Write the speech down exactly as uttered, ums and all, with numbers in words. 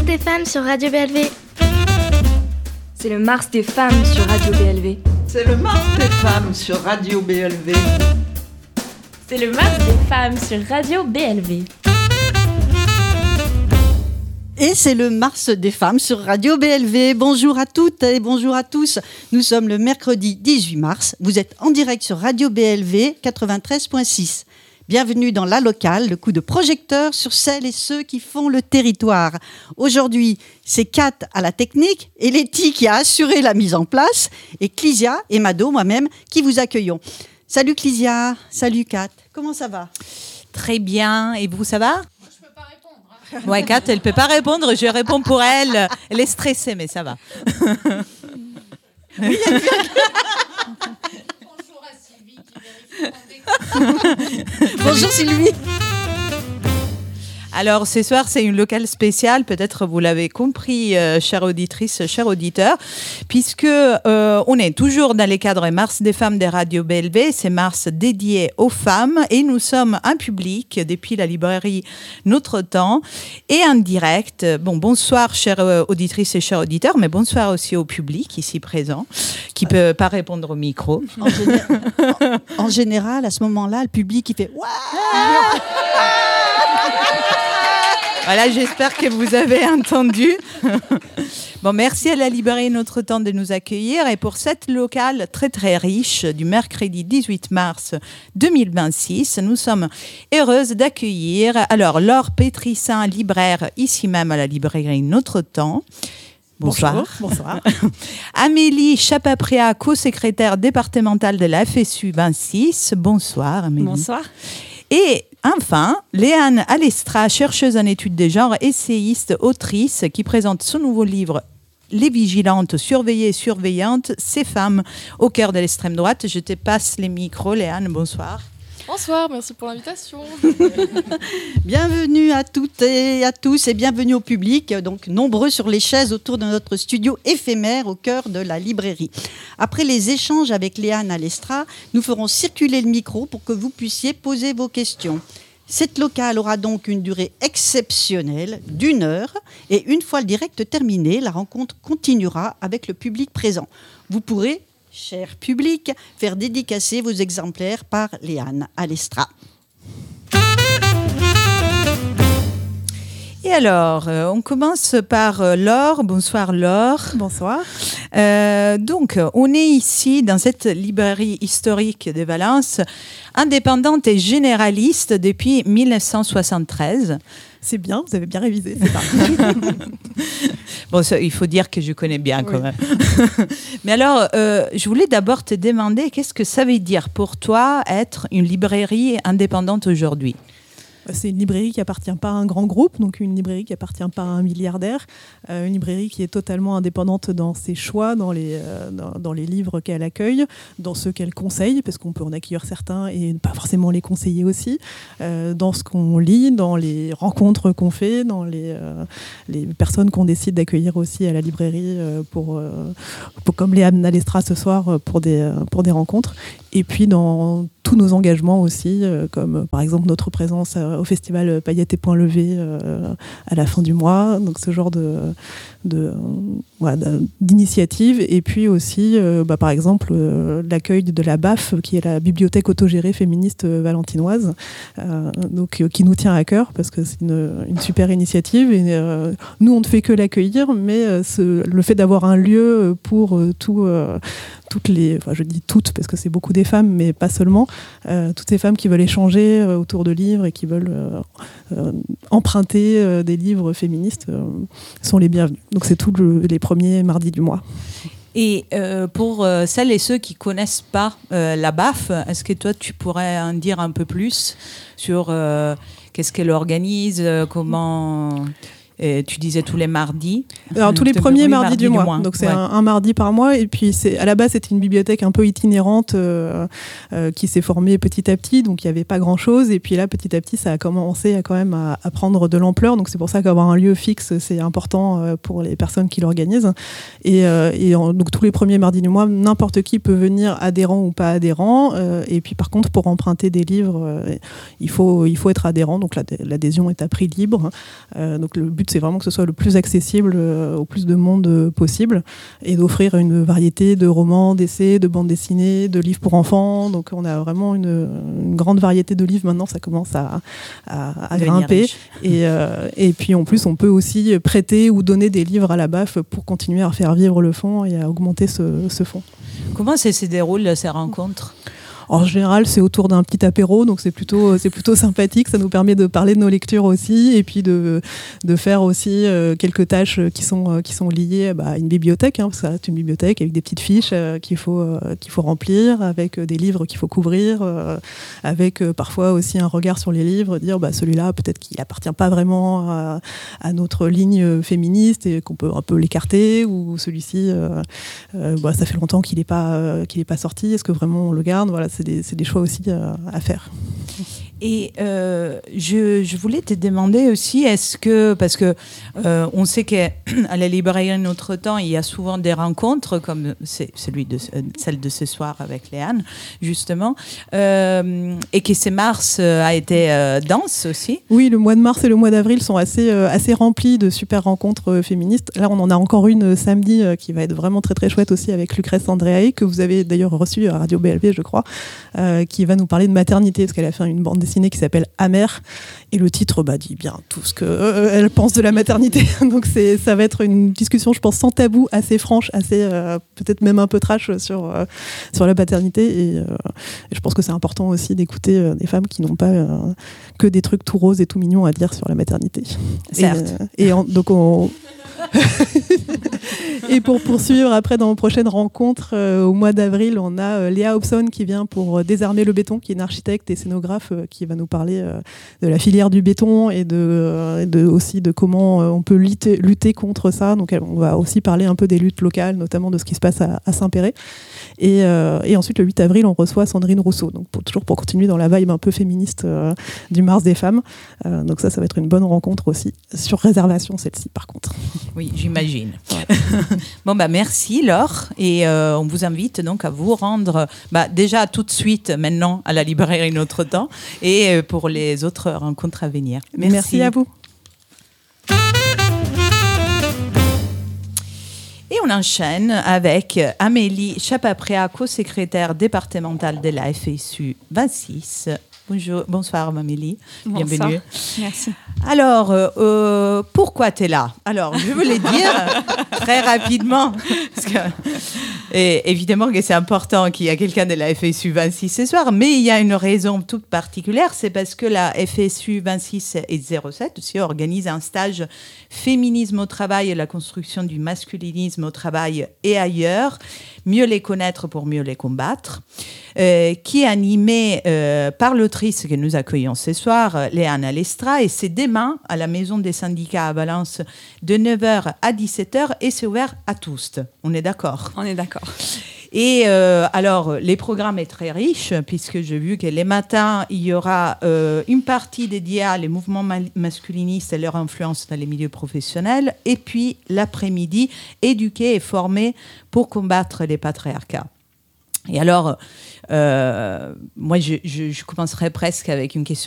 des femmes sur Radio B L V. C'est le Mars des femmes sur Radio B L V. C'est le Mars des femmes sur Radio B L V. C'est le Mars des femmes sur Radio B L V. Et c'est le Mars des femmes sur Radio B L V. Bonjour à toutes et bonjour à tous. Nous sommes le mercredi dix-huit mars. Vous êtes en direct sur Radio B L V quatre-vingt-treize virgule six. Bienvenue dans La Locale, le coup de projecteur sur celles et ceux qui font le territoire. Aujourd'hui, c'est Kat à la technique et Letty qui a assuré la mise en place et Clysia et Mado, moi-même, qui vous accueillons. Salut Clysia, salut Kat, comment ça va ? Très bien, et vous, ça va ? Ouais, Kat, elle ne peut pas répondre, je réponds pour elle. Elle est stressée, mais ça va. Oui, elle Bonjour à Sylvie qui vérifie. Bonjour Sylvie. Alors, ce soir, c'est une locale spéciale. Peut-être vous l'avez compris, euh, chère auditrice, chers auditeurs, puisque euh, on est toujours dans les cadres Mars des femmes de Radio B L V. C'est Mars dédié aux femmes et nous sommes en public depuis la librairie Notre Temps et en direct. Bon, bonsoir, chères euh, auditrices et chers auditeurs, mais bonsoir aussi au public ici présent qui ne peut pas répondre au micro. En, géné- en, en général, à ce moment-là, le public, il fait « Waouh !» Voilà, j'espère que vous avez entendu. Bon, merci à la librairie Notre Temps de nous accueillir. Et pour cette locale très très riche du mercredi dix-huit mars deux mille vingt-six, nous sommes heureuses d'accueillir alors Laure Pétrissin, libraire ici même à la librairie Notre Temps. Bonsoir. Bonjour, bonsoir. Amélie Chapapria, co-secrétaire départementale de la F S U vingt-six. Bonsoir Amélie. Bonsoir. Et enfin, Léane Alestra, chercheuse en études de genre, essayiste, autrice, qui présente son nouveau livre « Les vigilantes, surveillées et surveillantes, ces femmes au cœur de l'extrême droite ». Je te passe les micros, Léane, bonsoir. Bonsoir, merci pour l'invitation. Bienvenue à toutes et à tous et bienvenue au public, donc nombreux sur les chaises autour de notre studio éphémère au cœur de la librairie. Après les échanges avec Léane Alestra, nous ferons circuler le micro pour que vous puissiez poser vos questions. Cette locale aura donc une durée exceptionnelle d'une heure et une fois le direct terminé, la rencontre continuera avec le public présent. Vous pourrez, cher public, faire dédicacer vos exemplaires par Léane Alestra. Et alors, euh, on commence par euh, Laure. Bonsoir Laure. Bonsoir. Euh, donc, on est ici dans cette librairie historique de Valence, indépendante et généraliste depuis dix-neuf cent soixante-treize. C'est bien, vous avez bien révisé, c'est parti. Bon, ça, il faut dire que je connais bien quand oui. même. Mais alors, euh, je voulais d'abord te demander, qu'est-ce que ça veut dire pour toi être une librairie indépendante aujourd'hui ? C'est une librairie qui appartient pas à un grand groupe, donc une librairie qui appartient pas à un milliardaire, euh, une librairie qui est totalement indépendante dans ses choix, dans les, euh, dans, dans les livres qu'elle accueille, dans ceux qu'elle conseille, parce qu'on peut en accueillir certains et pas forcément les conseiller aussi, euh, dans ce qu'on lit, dans les rencontres qu'on fait, dans les, euh, les personnes qu'on décide d'accueillir aussi à la librairie, euh, pour, euh, pour, comme Léane Alestra ce soir, pour des, pour des rencontres. Et puis dans tous nos engagements aussi, euh, comme euh, par exemple notre présence euh, au festival Paillettes et Points Levés euh, à la fin du mois, donc ce genre de, de, euh, voilà, d'initiative. Et puis aussi, euh, bah, par exemple, euh, l'accueil de la B A F, qui est la bibliothèque autogérée féministe valentinoise, euh, donc, euh, qui nous tient à cœur, parce que c'est une, une super initiative. Et euh, nous, on ne fait que l'accueillir, mais euh, ce, le fait d'avoir un lieu pour euh, tout... Euh, toutes les, enfin je dis toutes parce que c'est beaucoup des femmes, mais pas seulement, euh, toutes ces femmes qui veulent échanger euh, autour de livres et qui veulent euh, euh, emprunter euh, des livres féministes euh, sont les bienvenus. Donc c'est tous le, les premiers mardis du mois. Et euh, pour euh, celles et ceux qui ne connaissent pas euh, la B A F, est-ce que toi tu pourrais en dire un peu plus sur euh, qu'est-ce qu'elle organise, euh, comment... Et tu disais tous les mardis. Alors tous les premiers oui, mardis, mardis du, du mois. mois. Donc c'est ouais. un, un mardi par mois. Et puis c'est, à la base c'était une bibliothèque un peu itinérante euh, euh, qui s'est formée petit à petit. Donc il n'y avait pas grand chose. Et puis là petit à petit ça a commencé à quand même à, à prendre de l'ampleur. Donc c'est pour ça qu'avoir un lieu fixe c'est important euh, pour les personnes qui l'organisent. Et, euh, et en, donc tous les premiers mardis du mois, n'importe qui peut venir, adhérent ou pas adhérent. Euh, et puis par contre pour emprunter des livres, euh, il faut il faut être adhérent. Donc l'adhésion est à prix libre. Euh, donc le but but, c'est vraiment que ce soit le plus accessible euh, au plus de monde euh, possible et d'offrir une variété de romans, d'essais, de bandes dessinées, de livres pour enfants. Donc, on a vraiment une, une grande variété de livres maintenant. Ça commence à, à, à grimper. Et, euh, et puis, en plus, on peut aussi prêter ou donner des livres à la B A F pour continuer à faire vivre le fonds et à augmenter ce, ce fonds. Comment ça se déroule, ces rencontres ? En général, c'est autour d'un petit apéro, donc c'est plutôt, c'est plutôt sympathique. Ça nous permet de parler de nos lectures aussi, et puis de, de faire aussi euh, quelques tâches qui sont, euh, qui sont liées bah, à une bibliothèque. Hein, parce que ça reste une bibliothèque avec des petites fiches euh, qu'il faut, euh, qu'il faut remplir, avec euh, des livres qu'il faut couvrir, euh, avec euh, parfois aussi un regard sur les livres, dire bah, celui-là, peut-être qu'il appartient pas vraiment à, à notre ligne féministe et qu'on peut un peu l'écarter, ou celui-ci, euh, euh, bah, ça fait longtemps qu'il n'est pas, euh, qu'il est pas sorti. Est-ce que vraiment on le garde ? Voilà. C'est des, c'est des choix aussi euh, à faire. Et euh, je, je voulais te demander aussi, est-ce que, parce que euh, on sait qu'à la librairie Notre-Temps, il y a souvent des rencontres, comme c'est celui de, celle de ce soir avec Léane, justement, euh, et que ce mars a été euh, dense aussi. Oui, le mois de mars et le mois d'avril sont assez, euh, assez remplis de super rencontres euh, féministes. Là, on en a encore une euh, samedi euh, qui va être vraiment très très chouette aussi avec Lucrèce Andréaï, que vous avez d'ailleurs reçue à Radio B L V, je crois, euh, qui va nous parler de maternité, parce qu'elle a fait une bande dessinée qui s'appelle Amère, et le titre bah, dit bien tout ce qu'elle euh, pense de la maternité. Donc c'est, ça va être une discussion, je pense, sans tabou, assez franche, assez euh, peut-être même un peu trash sur, euh, sur la paternité. Et, euh, et je pense que c'est important aussi d'écouter euh, des femmes qui n'ont pas euh, que des trucs tout roses et tout mignons à dire sur la maternité. Certes. Et, euh, et en, donc on... Et pour poursuivre, après, dans nos prochaines rencontres, euh, au mois d'avril, on a euh, Léa Hobson qui vient pour euh, désarmer le béton, qui est une architecte et scénographe euh, qui va nous parler euh, de la filière du béton et de, euh, de, aussi de comment euh, on peut lutter, lutter contre ça. Donc, elle, on va aussi parler un peu des luttes locales, notamment de ce qui se passe à, à Saint-Péret. Et, euh, et ensuite, le huit avril, on reçoit Sandrine Rousseau, donc pour, toujours pour continuer dans la vibe un peu féministe euh, du Mars des femmes. Euh, donc ça, ça va être une bonne rencontre aussi, sur réservation celle-ci par contre. Oui, j'imagine. Ouais. Bon, bah merci Laure, et euh, on vous invite donc à vous rendre bah, déjà tout de suite maintenant à la librairie Notre-Temps, et euh, pour les autres rencontres à venir. Merci, merci à vous. Et on enchaîne avec Amélie Chapapréa, co-secrétaire départementale de la F S U vingt-six. Bonjour, bonsoir Amélie, bonsoir. Bienvenue. Merci. Alors, euh, pourquoi tu es là ? Alors, je voulais dire très rapidement, parce que, et évidemment que c'est important qu'il y ait quelqu'un de la F S U vingt-six ce soir, mais il y a une raison toute particulière, c'est parce que la F S U vingt-six et zéro sept aussi organise un stage féminisme au travail et la construction du masculinisme au travail et ailleurs, mieux les connaître pour mieux les combattre, euh, qui est animé euh, par l'autrice que nous accueillons ce soir, Léane Alestra, et c'est demain à la Maison des syndicats à Valence de neuf heures à dix-sept heures, et c'est ouvert à tous. On est d'accord ? On est d'accord. Et euh, alors, les programmes est très riche, puisque j'ai vu que les matins, il y aura euh, une partie dédiée à les mouvements ma- masculinistes et leur influence dans les milieux professionnels, et puis l'après-midi, éduquer et former pour combattre les patriarcats. Et alors, euh, moi, je, je, je commencerai presque avec une question